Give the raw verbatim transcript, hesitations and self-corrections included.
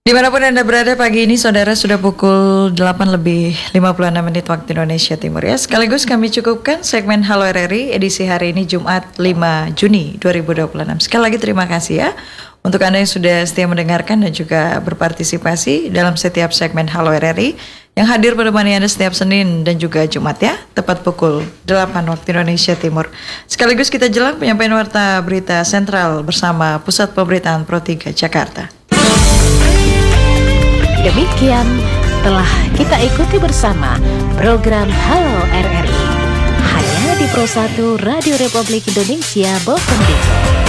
Dimanapun Anda berada pagi ini, saudara, sudah pukul delapan lebih lima puluh enam menit waktu Indonesia Timur ya. Sekaligus kami cukupkan segmen Halo R R I edisi hari ini Jumat lima Juni dua ribu dua puluh enam. Sekali lagi terima kasih ya untuk Anda yang sudah setia mendengarkan dan juga berpartisipasi dalam setiap segmen Halo R R I yang hadir menemani Anda setiap Senin dan juga Jumat ya, tepat pukul delapan waktu Indonesia Timur. Sekaligus kita jelang penyampaian warta berita sentral bersama Pusat Pemberitaan Pro tiga Jakarta. Demikian telah kita ikuti bersama program Halo R R I hanya di Pro satu Radio Republik Indonesia Bovendigul.